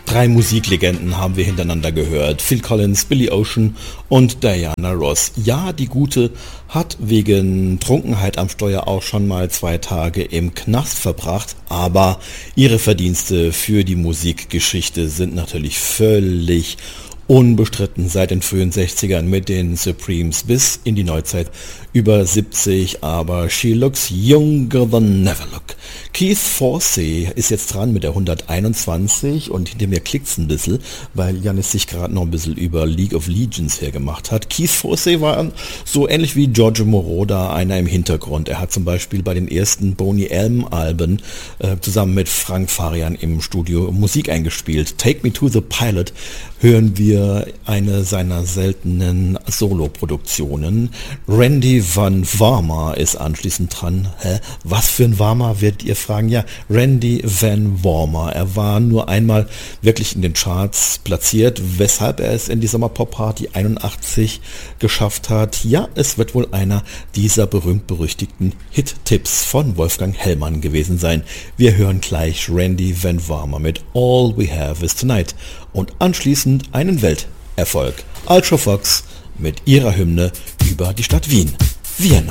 Drei Musiklegenden haben wir hintereinander gehört. Phil Collins, Billy Ocean und Diana Ross. Ja, die Gute hat wegen Trunkenheit am Steuer auch schon mal 2 Tage im Knast verbracht, aber ihre Verdienste für die Musikgeschichte sind natürlich völlig unbestritten. Seit den frühen 60ern mit den Supremes bis in die Neuzeit über 70, aber she looks younger than never look. Keith Forsey ist jetzt dran mit der 121 und hinter mir klickt's ein bisschen, weil Janis sich gerade noch ein bisschen über League of Legends hergemacht hat. Keith Forsey war so ähnlich wie Giorgio Moroder einer im Hintergrund. Er hat zum Beispiel bei den ersten Boney M Alben zusammen mit Frank Farian im Studio Musik eingespielt. Take Me to the Pilot hören wir eine seiner seltenen Solo-Produktionen. Randy Van Warmer ist anschließend dran. Was für ein Warmer, werdet ihr fragen? Ja, Randy Van Warmer. Er war nur einmal wirklich in den Charts platziert, weshalb er es in die Sommerpop-Party 81 geschafft hat. Ja, es wird wohl einer dieser berühmt-berüchtigten Hit-Tipps von Wolfgang Hellmann gewesen sein. Wir hören gleich Randy Van Warmer mit All We Have Is Tonight und anschließend einen Welterfolg. Ultra Fox mit ihrer Hymne über die Stadt Wien. Vienna.